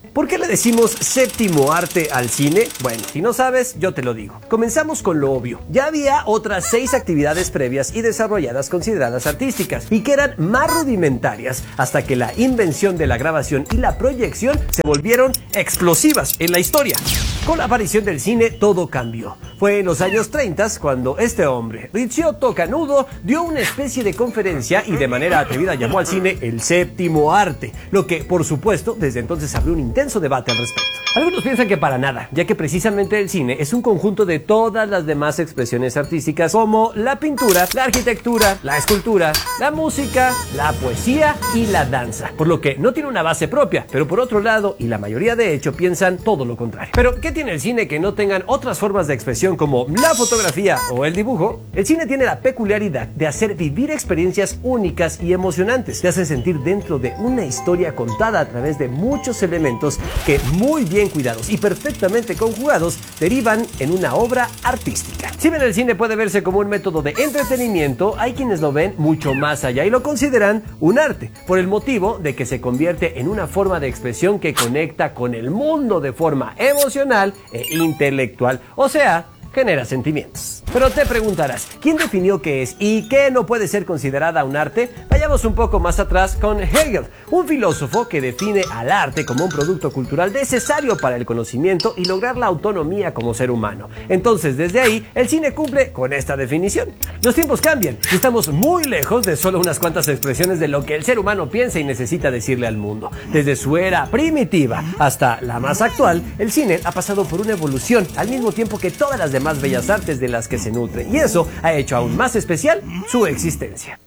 ¿Por qué le decimos séptimo arte al cine? Bueno, si no sabes, yo te lo digo. Comenzamos con lo obvio. Ya había otras 6 actividades previas y desarrolladas consideradas artísticas y que eran más rudimentarias hasta que la invención de la grabación y la proyección se volvieron explosivas en la historia. Con la aparición del cine todo cambió. Fue en los años 30 cuando este hombre, Ricciotto Canudo, dio una especie de conferencia y de manera atrevida llamó al cine el séptimo arte, lo que por supuesto desde entonces abrió un intenso debate al respecto. Algunos piensan que para nada, ya que precisamente el cine es un conjunto de todas las demás expresiones artísticas como la pintura, la arquitectura, la escultura, la música, la poesía y la danza, por lo que no tiene una base propia, pero por otro lado, y la mayoría de hecho piensan todo lo contrario. Pero ¿qué tiene el cine que no tengan otras formas de expresión como la fotografía o el dibujo? El cine tiene la peculiaridad de hacer vivir experiencias únicas y emocionantes, te hacen sentir dentro de una historia contada a través de muchos elementos que muy bien cuidados y perfectamente conjugados derivan en una obra artística. Si bien el cine puede verse como un método de entretenimiento, hay quienes lo ven mucho más allá y lo consideran un arte, por el motivo de que se convierte en una forma de expresión que conecta con el mundo de forma emocional e intelectual, o sea, genera sentimientos. Pero te preguntarás, ¿quién definió qué es y qué no puede ser considerada un arte? Vayamos un poco más atrás con Hegel, un filósofo que define al arte como un producto cultural necesario para el conocimiento y lograr la autonomía como ser humano. Entonces, desde ahí, el cine cumple con esta definición. Los tiempos cambian y estamos muy lejos de solo unas cuantas expresiones de lo que el ser humano piensa y necesita decirle al mundo. Desde su era primitiva hasta la más actual, el cine ha pasado por una evolución al mismo tiempo que todas las demás bellas artes de las que se nutre, y eso ha hecho aún más especial su existencia.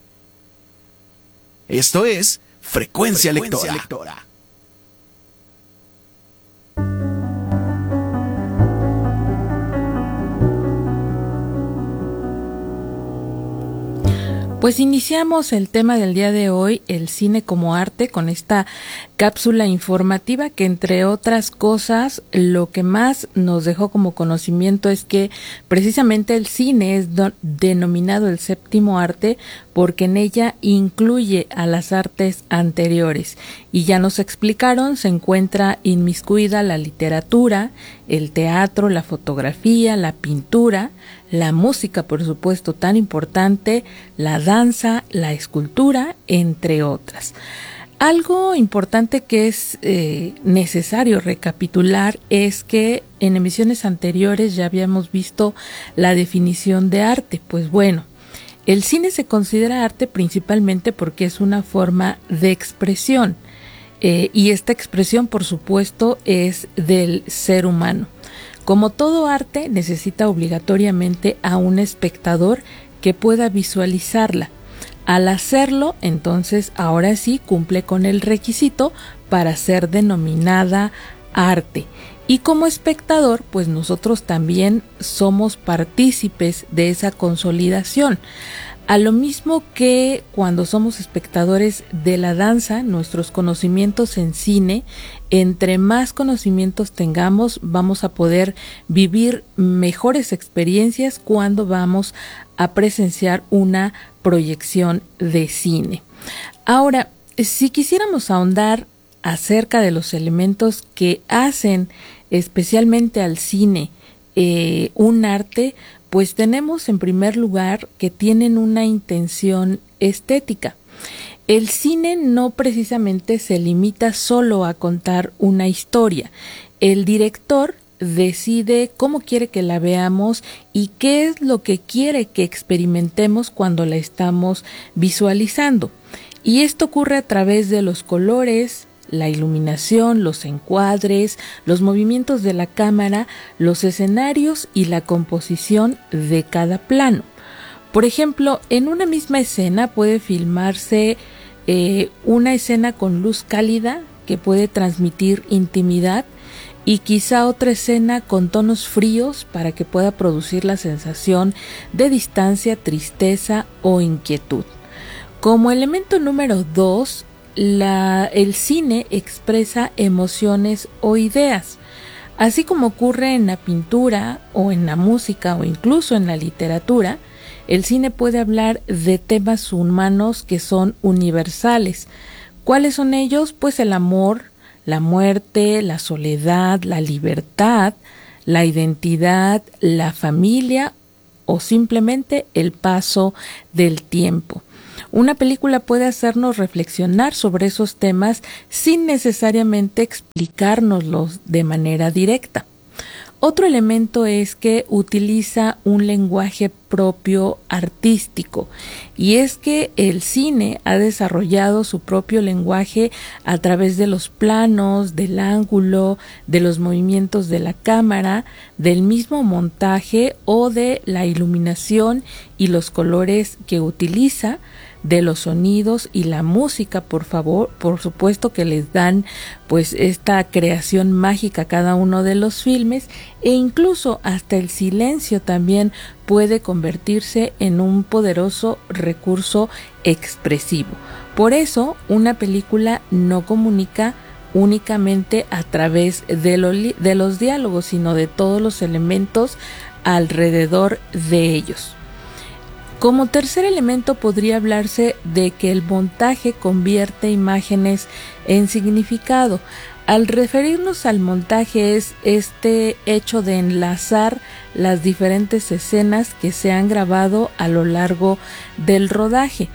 Esto es Frecuencia Lectora. Pues iniciamos el tema del día de hoy, el cine como arte, con esta cápsula informativa que, entre otras cosas, lo que más nos dejó como conocimiento es que precisamente el cine es denominado el séptimo arte porque en ella incluye a las artes anteriores. Y ya nos explicaron, se encuentra inmiscuida la literatura, el teatro, la fotografía, la pintura, la música, por supuesto, tan importante, la danza, la escultura, entre otras. Algo importante que es necesario recapitular es que en emisiones anteriores ya habíamos visto la definición de arte. Pues bueno, el cine se considera arte principalmente porque es una forma de expresión y esta expresión, por supuesto, es del ser humano. Como todo arte, necesita obligatoriamente a un espectador que pueda visualizarla. Al hacerlo, entonces, ahora sí cumple con el requisito para ser denominada arte. Y como espectador, pues nosotros también somos partícipes de esa consolidación. A lo mismo que cuando somos espectadores de la danza, nuestros conocimientos en cine, entre más conocimientos tengamos, vamos a poder vivir mejores experiencias cuando vamos a presenciar una proyección de cine. Ahora, si quisiéramos ahondar acerca de los elementos que hacen especialmente al cine un arte, pues tenemos en primer lugar que tienen una intención estética. El cine no precisamente se limita solo a contar una historia. El director decide cómo quiere que la veamos y qué es lo que quiere que experimentemos cuando la estamos visualizando. Y esto ocurre a través de los colores, la iluminación, los encuadres, los movimientos de la cámara, los escenarios y la composición de cada plano. Por ejemplo, en una misma escena puede filmarse una escena con luz cálida que puede transmitir intimidad y quizá otra escena con tonos fríos para que pueda producir la sensación de distancia, tristeza o inquietud. Como elemento número 2, el cine expresa emociones o ideas. Así como ocurre en la pintura o en la música o incluso en la literatura, el cine puede hablar de temas humanos que son universales. ¿Cuáles son ellos? Pues el amor, la muerte, la soledad, la libertad, la identidad, la familia o simplemente el paso del tiempo. Una película puede hacernos reflexionar sobre esos temas sin necesariamente explicárnoslos de manera directa. Otro elemento es que utiliza un lenguaje propio artístico, y es que el cine ha desarrollado su propio lenguaje a través de los planos, del ángulo, de los movimientos de la cámara, del mismo montaje o de la iluminación y los colores que utiliza, de los sonidos y la música, por supuesto, que les dan pues esta creación mágica a cada uno de los filmes, e incluso hasta el silencio también puede convertirse en un poderoso recurso expresivo. Por eso, una película no comunica únicamente a través de los diálogos, sino de todos los elementos alrededor de ellos. Como tercer elemento podría hablarse de que el montaje convierte imágenes en significado. Al referirnos al montaje es este hecho de enlazar las diferentes escenas que se han grabado a lo largo del rodaje.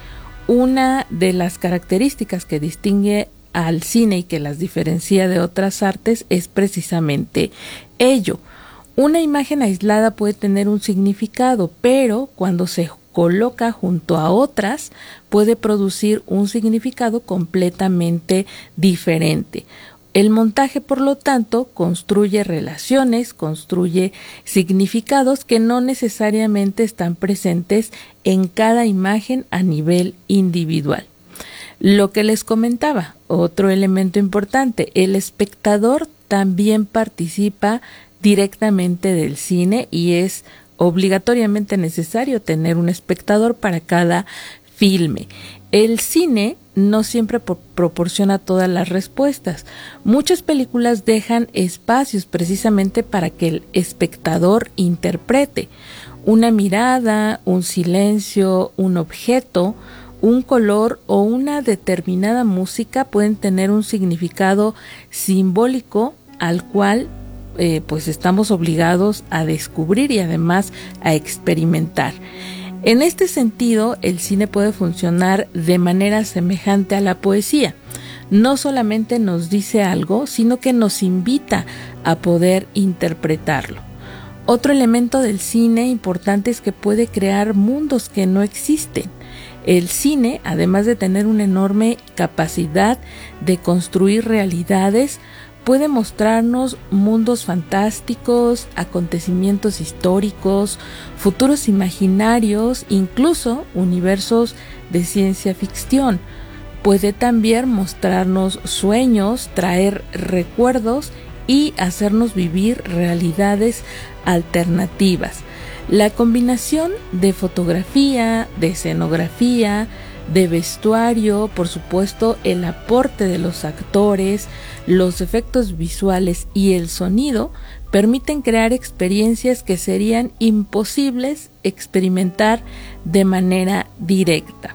Una de las características que distingue al cine y que las diferencia de otras artes es precisamente ello. Una imagen aislada puede tener un significado, pero cuando se coloca junto a otras puede producir un significado completamente diferente. El montaje, por lo tanto, construye relaciones, construye significados que no necesariamente están presentes en cada imagen a nivel individual. Lo que les comentaba, otro elemento importante, el espectador también participa directamente del cine y es obligatoriamente necesario tener un espectador para cada filme. El cine no siempre proporciona todas las respuestas. Muchas películas dejan espacios precisamente para que el espectador interprete. Una mirada, un silencio, un objeto, un color o una determinada música pueden tener un significado simbólico al cual pues estamos obligados a descubrir y además a experimentar. En este sentido, el cine puede funcionar de manera semejante a la poesía. No solamente nos dice algo, sino que nos invita a poder interpretarlo. Otro elemento del cine importante es que puede crear mundos que no existen. El cine, además de tener una enorme capacidad de construir realidades, puede mostrarnos mundos fantásticos, acontecimientos históricos, futuros imaginarios, incluso universos de ciencia ficción. Puede también mostrarnos sueños, traer recuerdos y hacernos vivir realidades alternativas. La combinación de fotografía, de escenografía, de vestuario, por supuesto, el aporte de los actores, los efectos visuales y el sonido permiten crear experiencias que serían imposibles experimentar de manera directa.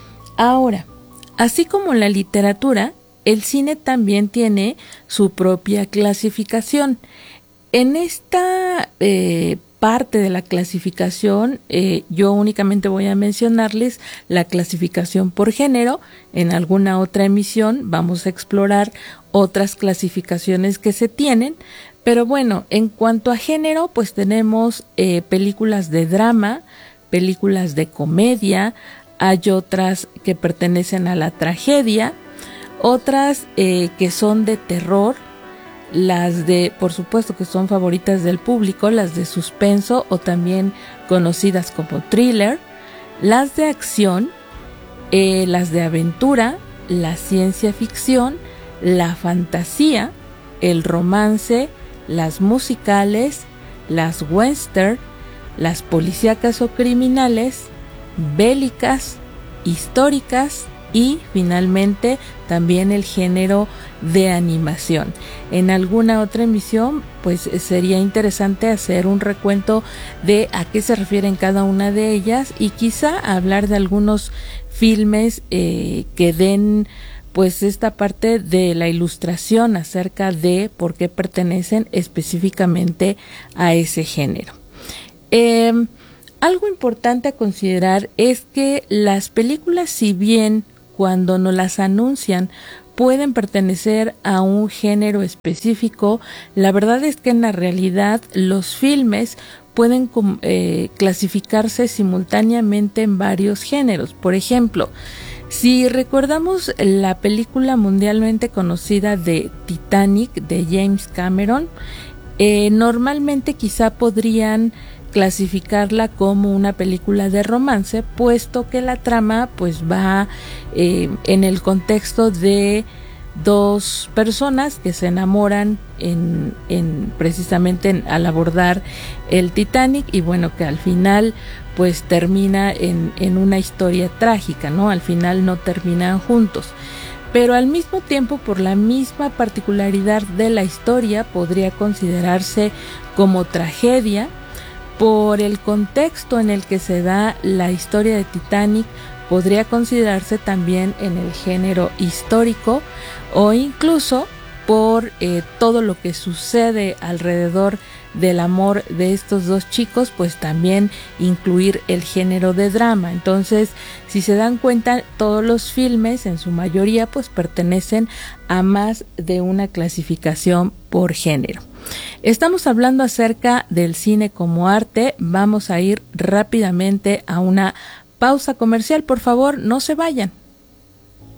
Ahora, así como la literatura, el cine también tiene su propia clasificación. En esta parte de la clasificación, yo únicamente voy a mencionarles la clasificación por género. En alguna otra emisión vamos a explorar otras clasificaciones que se tienen, pero bueno, en cuanto a género, pues tenemos películas de drama, películas de comedia, hay otras que pertenecen a la tragedia, otras que son de terror, las de, por supuesto, que son favoritas del público, las de suspenso o también conocidas como thriller, las de acción, las de aventura, la ciencia ficción, la fantasía, el romance, las musicales, las western, las policíacas o criminales, bélicas, históricas y finalmente también el género de animación. En alguna otra emisión pues sería interesante hacer un recuento de a qué se refieren cada una de ellas y quizá hablar de algunos filmes que den pues esta parte de la ilustración acerca de por qué pertenecen específicamente a ese género. Algo importante a considerar es que las películas, si bien cuando nos las anuncian pueden pertenecer a un género específico, la verdad es que en la realidad los filmes pueden clasificarse simultáneamente en varios géneros. Por ejemplo, si recordamos la película mundialmente conocida de Titanic de James Cameron, normalmente quizá podrían clasificarla como una película de romance, puesto que la trama pues va en el contexto de dos personas que se enamoran precisamente al abordar el Titanic, y bueno, que al final pues termina en una historia trágica, ¿no? Al final no terminan juntos. Pero al mismo tiempo, por la misma particularidad de la historia, podría considerarse como tragedia. Por el contexto en el que se da la historia de Titanic, podría considerarse también en el género histórico, o incluso por todo lo que sucede alrededor del amor de estos dos chicos, pues también incluir el género de drama. Entonces, si se dan cuenta, todos los filmes en su mayoría pues pertenecen a más de una clasificación por género. Estamos hablando acerca del cine como arte. Vamos a ir rápidamente a una pausa comercial. Por favor, no se vayan.